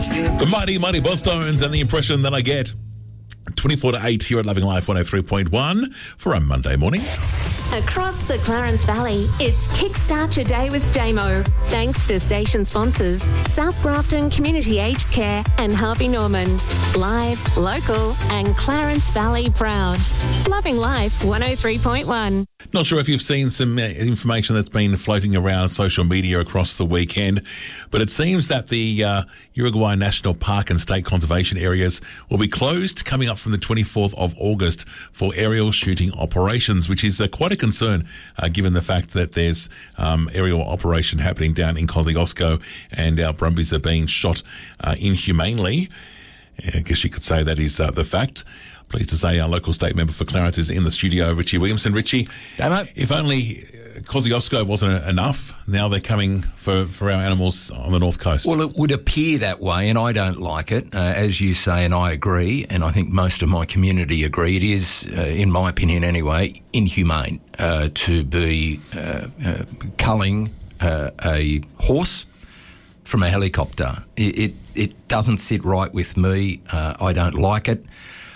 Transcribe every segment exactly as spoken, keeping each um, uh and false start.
The mighty, mighty Bosstones and the impression that I get. twenty-four to eight here at Loving Life one oh three point one for a Monday morning. Across the Clarence Valley, it's Kickstart Your Day with Damo. Thanks to station sponsors South Grafton Community Aged Care and Harvey Norman. Live, local and Clarence Valley proud. Loving Life one oh three point one. Not sure if you've seen some uh, information that's been floating around social media across the weekend, but it seems that the uh, Uruguay National Park and State Conservation Areas will be closed coming up from the twenty-fourth of August for aerial shooting operations, which is uh, quite a concern uh, given the fact that there's um, aerial operation happening down in Kosciuszko and our brumbies are being shot uh, inhumanely. I guess you could say that is uh, the fact. Pleased to say our local state member for Clarence is in the studio, Richie Williamson. Richie, Damo. If only Kosciuszko wasn't enough, now they're coming for, for our animals on the north coast. Well, it would appear that way, and I don't like it, uh, as you say, and I agree, and I think most of my community agree. It is, uh, in my opinion anyway, inhumane uh, to be uh, uh, culling uh, a horse from a helicopter. It, it, it doesn't sit right with me. Uh, I don't like it.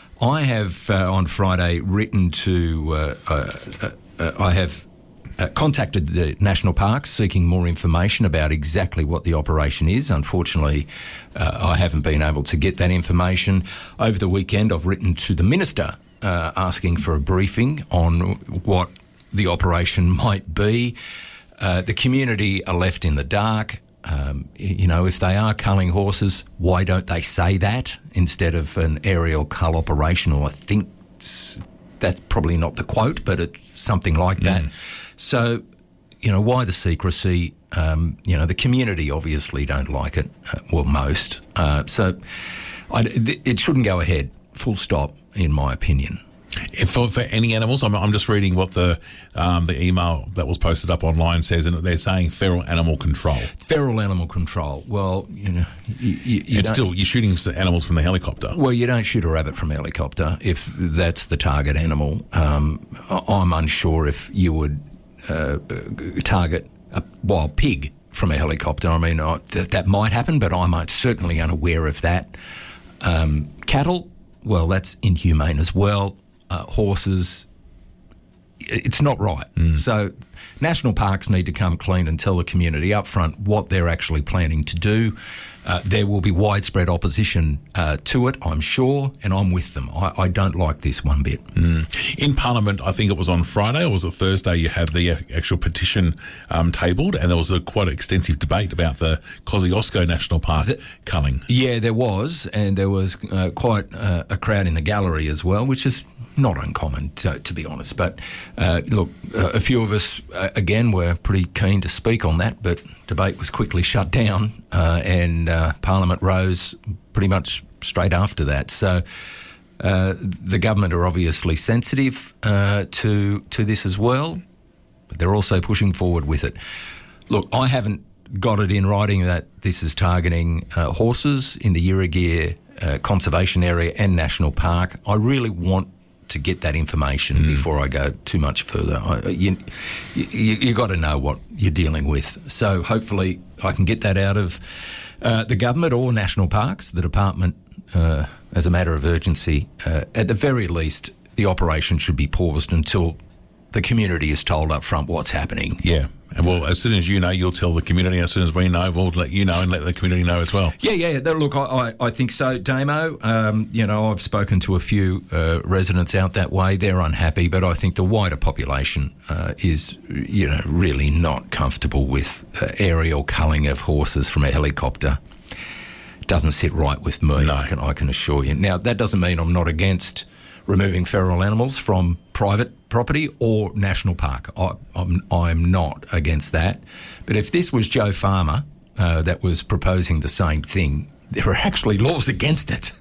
I have uh, on Friday written to, uh, uh, uh, uh, I have uh, contacted the national parks seeking more information about exactly what the operation is. Unfortunately, uh, I haven't been able to get that information. Over the weekend, I've written to the minister uh, asking for a briefing on what the operation might be. Uh, the community are left in the dark. Um, you know, if they are culling horses, why don't they say that instead of an aerial cull operation? Or I think that's probably not the quote, but it's something like that. Mm. So, you know, why the secrecy? Um, you know, the community obviously don't like it, uh, well, most. Uh, so I, th- it shouldn't go ahead, full stop, in my opinion. If for, for any animals, I'm, I'm just reading what the um, the email that was posted up online says, and they're saying feral animal control. Feral animal control. Well, you know, you, you, you it's still you're shooting animals from the helicopter. Well, you don't shoot a rabbit from a helicopter if that's the target animal. Um, I'm unsure if you would uh, target a wild pig from a helicopter. I mean, I, th- that might happen, but I'm certainly unaware of that. Um, cattle, well, that's inhumane as well. Uh, horses, it's not right. Mm. So national parks need to come clean and tell the community up front what they're actually planning to do. Uh, there will be widespread opposition uh, to it, I'm sure, and I'm with them. I, I don't like this one bit. Mm. In Parliament, I think it was on Friday or was it Thursday, you had the actual petition um, tabled, and there was a quite extensive debate about the Kosciuszko National Park the, culling. Yeah, there was, and there was uh, quite uh, a crowd in the gallery as well, which is not uncommon, to, to be honest. But uh, look, uh, a few of us, uh, again, were pretty keen to speak on that, but debate was quickly shut down uh, and uh, Parliament rose pretty much straight after that. So uh, the government are obviously sensitive uh, to, to this as well, but they're also pushing forward with it. Look, I haven't got it in writing that this is targeting uh, horses in the Uruguay uh, Conservation Area and National Park. I really want to get that information mm. before I go too much further. I, you you, you got to know what you're dealing with. So hopefully I can get that out of uh, the government or national parks, the department, uh, as a matter of urgency. Uh, at the very least, the operation should be paused until the community is told up front what's happening. Yeah. And well, as soon as you know, you'll tell the community. As soon as we know, we'll let you know and let the community know as well. Yeah, yeah. Look, I, I, I think so, Damo. Um, you know, I've spoken to a few uh, residents out that way. They're unhappy, but I think the wider population uh, is, you know, really not comfortable with uh, aerial culling of horses from a helicopter. Doesn't sit right with me, no. I can, I can assure you. Now, that doesn't mean I'm not against removing feral animals from private property or national park. I, I'm, I'm not against that. But if this was Joe Farmer uh, that was proposing the same thing, there are actually laws against it.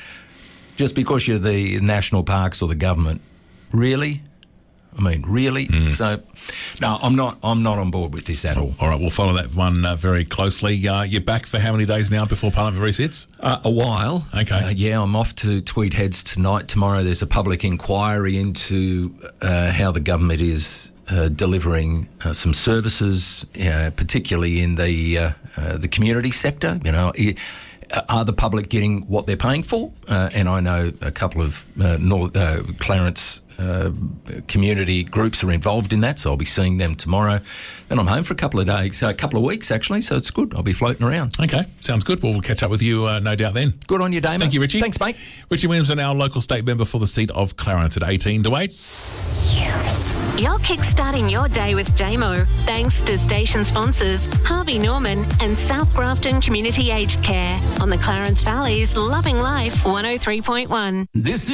Just because you're the national parks or the government, really? I mean, really? Mm. So, no, I'm not I'm not on board with this at all. All right, we'll follow that one uh, very closely. Uh, you're back for how many days now before Parliament resits? Uh, a while. Okay. Uh, yeah, I'm off to Tweed Heads tonight. Tomorrow there's a public inquiry into uh, how the government is uh, delivering uh, some services, uh, particularly in the uh, uh, the community sector. You know, it, are the public getting what they're paying for? Uh, and I know a couple of uh, North, uh, Clarence uh, community groups are involved in that, so I'll be seeing them tomorrow. Then I'm home for a couple of days, a couple of weeks actually, so it's good. I'll be floating around. Okay, sounds good. Well, we'll catch up with you uh, no doubt then. Good on you, Damon. Thank you, Richie. Thanks, mate. Richie Williamson, our local state member for the seat of Clarence at eighteen to eight. You're kickstarting your day with J M O, thanks to station sponsors Harvey Norman and South Grafton Community Aged Care on the Clarence Valley's Loving Life one oh three point one. This is